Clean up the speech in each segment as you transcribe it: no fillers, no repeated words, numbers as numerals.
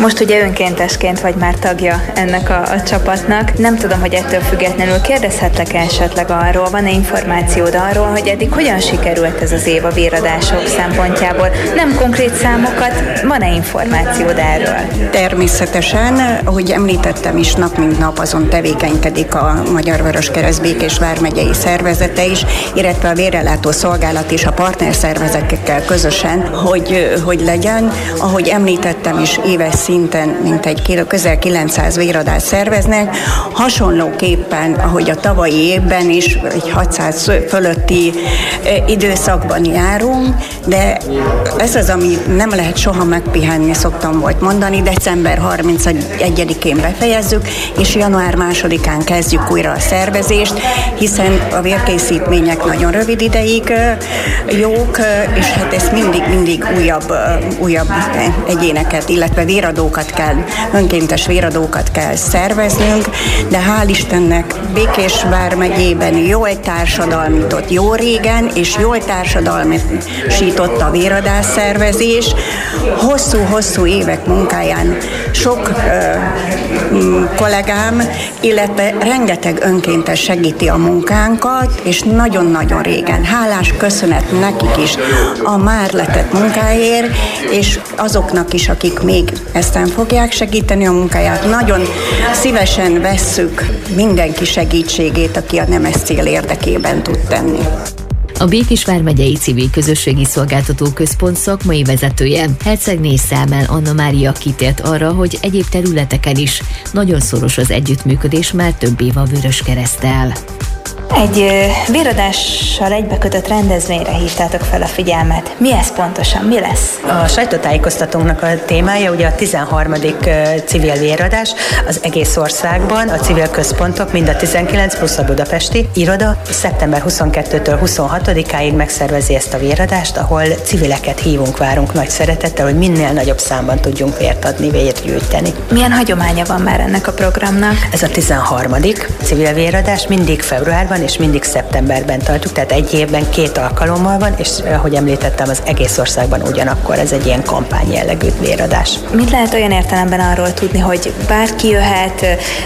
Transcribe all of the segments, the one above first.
Most ugye önkéntesként vagy már tagja ennek a csapatnak. Nem tudom, hogy ettől függetlenül kérdezhetlek esetleg arról, van-e információd arról, hogy eddig hogyan sikerült ez az év a véradások szempontjából? Nem konkrét számokat, van-e információd erről? Természetesen, ahogy említettem is, nap mint nap azon tevékenykedik a Magyar Vöröskereszt Békés vármegyei szervezete is, illetve a Vérellátó Szolgálat és a partnerszervezetekkel közösen, hogy legyen. Ahogy említettem is, éves szinten mintegy közel 900 véradást szerveznek. Hasonlóképpen, ahogy a tavalyi évben is, egy 600 fölötti időszakban járunk, de ez az, ami nem lehet soha megpihenni, szoktam volt mondani. December 31-én befejezzük, és január 2-án kezdjük újra a szervezést, hiszen a vérkészítmények nagyon rövid ideig jók, és hát ezt mindig újabb egyéneket, illetve véradókat kell, önkéntes véradókat kell szerveznünk, de hál' Istennek Békés vármegyében jól társadalmított jó régen, és jól társadalmisított a véradás szervezés. Hosszú évek munkáján sok kollégám, illetve rengeteg önkéntes segíti a munkánkat, és nagyon-nagyon régen hálás köszönet nekik is a már letett munkáért, és azoknak is, akik még eztán fogják segíteni a munkáját. Nagyon szívesen vesszük mindenki segítségét, aki a nemes cél érdekében tud tenni. A Békés vármegyei Civil Közösségi Szolgáltató Központ szakmai vezetője, Hercegné Számán Anna Mária kitért arra, hogy egyéb területeken is nagyon szoros az együttműködés már több év a Vöröskereszttel. Egy véradással egybekötött rendezvényre hívtátok fel a figyelmet. Mi ez pontosan? Mi lesz? A sajtótájékoztatónknak a témája ugye a 13. civil véradás az egész országban, a civil központok, mind a 19 plusz a budapesti iroda szeptember 22-től 26-áig megszervezi ezt a véradást, ahol civileket hívunk, várunk nagy szeretettel, hogy minél nagyobb számban tudjunk vért adni, vért gyűjteni. Milyen hagyománya van már ennek a programnak? Ez a 13. civil véradás, mindig februárban és mindig szeptemberben tartjuk, tehát egy évben 2 alkalommal van, és ahogy említettem, az egész országban ugyanakkor ez egy ilyen kampány jellegű véradás. Mit lehet olyan értelemben arról tudni, hogy bárki jöhet,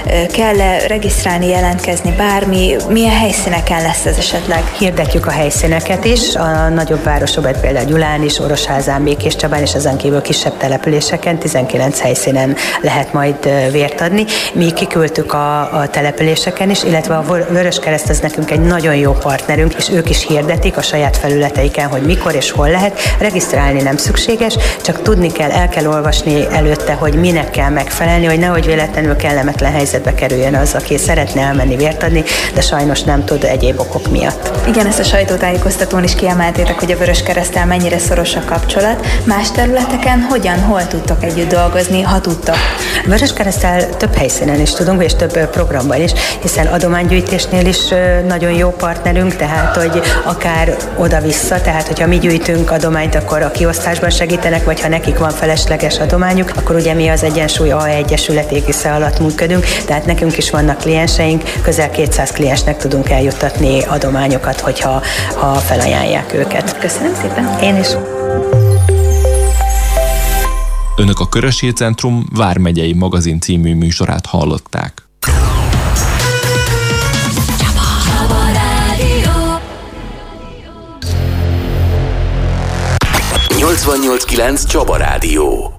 kell regisztrálni, jelentkezni, bármi, milyen helyszíneken lesz ez esetleg? Hirdetjük a helyszíneket is, a nagyobb városokban, például Gyulán is, Orosházán, Békéscsabán, és ezen kívül kisebb településeken, 19 helyszínen lehet majd vért adni. Mi kiküldtük a településeken is, illetve a Vöröskereszt az nekünk egy nagyon jó partnerünk, és ők is hirdetik a saját felületeiken, hogy mikor és hol lehet. Regisztrálni nem szükséges, csak tudni kell, el kell olvasni előtte, hogy minek kell megfelelni, hogy nehogy véletlenül kellemetlen helyzetbe kerüljön az, aki szeretne elmenni vért adni, de sajnos nem tud egyéb okok miatt. Igen, ezt a sajtótájékoztatón is kiemeltétek, hogy a Vöröskereszttel mennyire szoros a kapcsolat. Más területeken hol tudtok együtt dolgozni, ha tudtok? A Vöröskereszttel több helyszínen is tudunk, és több programban is, hiszen adománygyűjtésnél is nagyon jó partnerünk, tehát hogy akár oda-vissza, tehát hogyha mi gyűjtünk adományt, akkor a kiosztásban segítenek, vagy ha nekik van felesleges adományuk, akkor ugye mi az Egyensúly A Egyesület égisze alatt működünk, tehát nekünk is vannak klienseink, közel 200 kliensnek tudunk eljuttatni adományokat, hogyha felajánlják őket. Köszönöm szépen. Én is. Önök a Körös Hírcentrum vármegyei magazin című műsorát hallották. 88.9 Csaba Rádió.